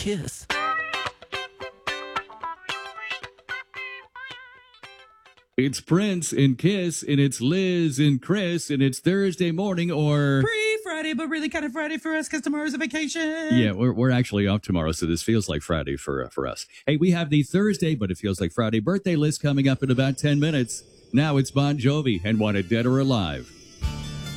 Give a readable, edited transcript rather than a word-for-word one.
Kiss. It's Prince and Kiss, and it's Liz and Chris, and it's Thursday morning or Pre-Friday, but really kind of Friday for us because tomorrow's a vacation. yeah, we're actually off tomorrow, so this feels like Friday for us. Hey, we have the Thursday, but it feels like Friday birthday list coming up in about 10 minutes. Now it's Bon Jovi and Wanted Dead or Alive.